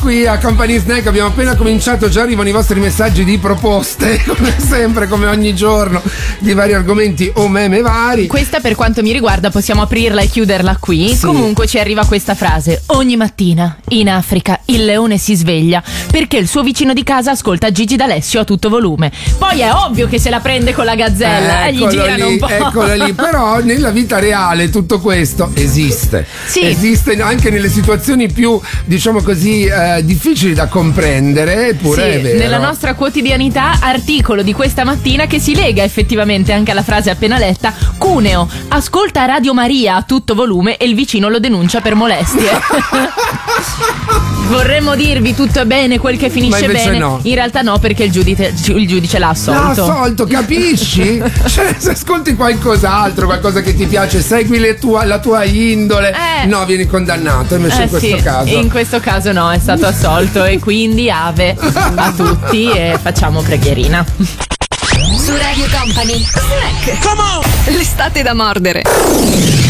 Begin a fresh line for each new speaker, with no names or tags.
qui a Company Snack, abbiamo appena cominciato, già arrivano i vostri messaggi di proposte, come sempre, come ogni giorno, di vari argomenti o meme vari.
Questa per quanto mi riguarda possiamo aprirla e chiuderla qui.
Sì.
Comunque ci arriva questa frase: ogni mattina in Africa il leone si sveglia perché il suo vicino di casa ascolta Gigi D'Alessio a tutto volume. Poi è ovvio che se la prende con la gazzella e gli girano un po'.
Eccola lì, però nella vita reale tutto questo esiste.
Sì.
Esiste anche nelle situazioni più, diciamo così, difficili da comprendere, eppure
Sì,
è vero.
nella nostra quotidianità, articolo di questa mattina che si lega effettivamente anche alla frase appena letta. Cuneo, ascolta Radio Maria a tutto volume e il vicino lo denuncia per molestie. Vorremmo dirvi tutto è bene, quel che finisce bene.
No.
In realtà no, perché il giudice l'ha assolto.
L'ha assolto, capisci? Cioè, se ascolti qualcos'altro, qualcosa che ti piace, segui la tua indole, no, vieni condannato. Invece in questo caso.
In questo caso no, è stato assolto. E quindi ave a tutti e facciamo preghierina.
Su Radio Company Snack. Come on! L'estate da mordere.